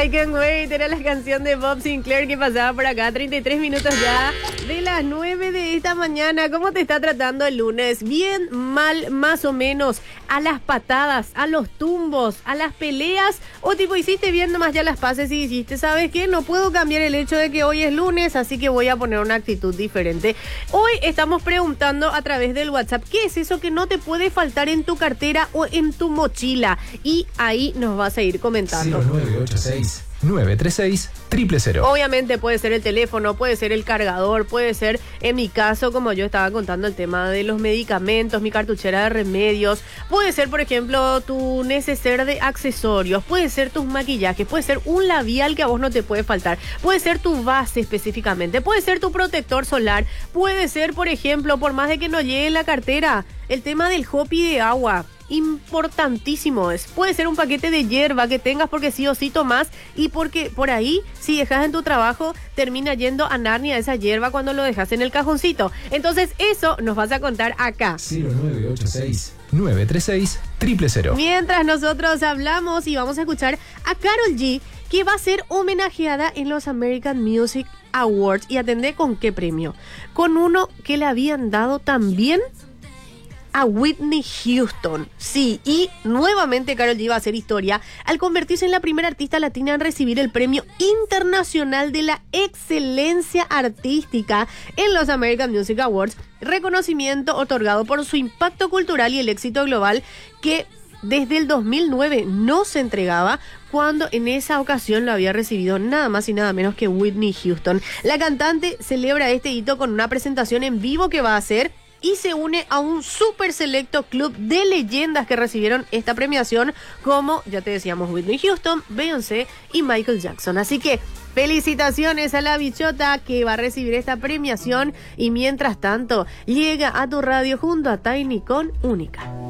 I Can't Wait era la canción de Bob Sinclair que pasaba por acá. 33 minutos ya de las 9 de esta mañana. ¿Cómo te está tratando el lunes? ¿Bien, mal, más o menos? ¿A las patadas, a los tumbos, a las peleas? ¿O tipo hiciste bien nomás ya las paces y dijiste, ¿sabes qué? No puedo cambiar el hecho de que hoy es lunes, así que voy a poner una actitud diferente. Hoy estamos preguntando a través del WhatsApp, ¿qué es eso que no te puede faltar en tu cartera o en tu mochila? Y ahí nos vas a ir comentando. 0986-936-000. Obviamente puede ser el teléfono, puede ser el cargador, puede ser, en mi caso, como yo estaba contando, el tema de los medicamentos, mi cartuchera de remedios, puede ser, por ejemplo, tu neceser de accesorios, puede ser tus maquillajes, puede ser un labial que a vos no te puede faltar, puede ser tu base específicamente, puede ser tu protector solar, puede ser, por ejemplo, por más de que no llegue en la cartera, el tema del hopi de agua. Importantísimo es. Puede ser un paquete de hierba que tengas porque sí o sí tomás y porque por ahí, si dejas en tu trabajo, termina yendo a Narnia esa hierba cuando lo dejas en el cajoncito. Entonces eso nos vas a contar acá. 0986-936-000. Mientras nosotros hablamos y vamos a escuchar a Karol G, que va a ser homenajeada en los American Music Awards. Y atendé con qué premio. Con uno que le habían dado también a Whitney Houston. Sí, y nuevamente Karol G va a hacer historia al convertirse en la primera artista latina en recibir el Premio Internacional de la Excelencia Artística en los American Music Awards, reconocimiento otorgado por su impacto cultural y el éxito global que desde el 2009 no se entregaba, cuando en esa ocasión lo había recibido nada más y nada menos que Whitney Houston. La cantante celebra este hito con una presentación en vivo que va a hacer y se une a un súper selecto club de leyendas que recibieron esta premiación, como, ya te decíamos, Whitney Houston, Beyoncé y Michael Jackson. Así que felicitaciones a la bichota que va a recibir esta premiación y mientras tanto llega a tu radio junto a Tiny con Única.